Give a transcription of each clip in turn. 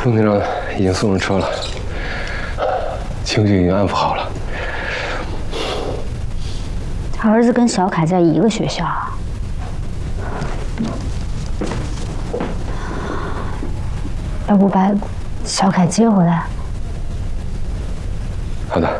陆队长已经送上车了，情绪已经安抚好了。 他儿子跟小凯在一个学校，要不把小凯接回来？ 好的。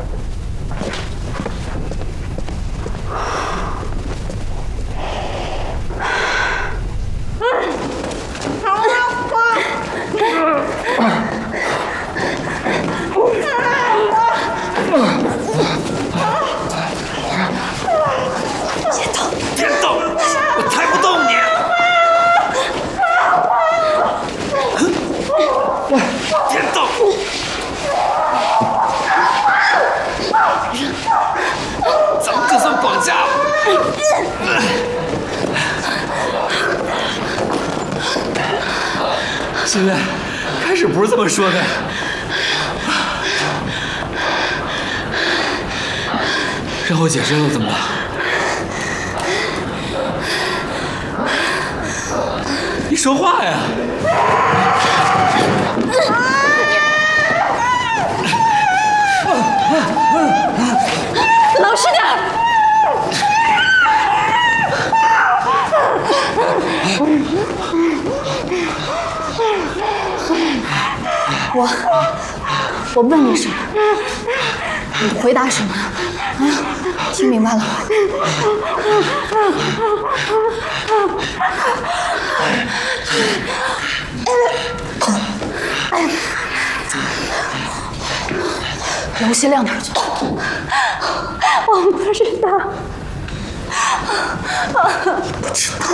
别动！我抬不动你！别动！咱们这算绑架！现在开始不是这么说的。让我解释了怎么了？你说话呀！ 老实点！我问你什么，你回答什么？啊，听明白了吗？游戏亮点去。我不知道。不知道。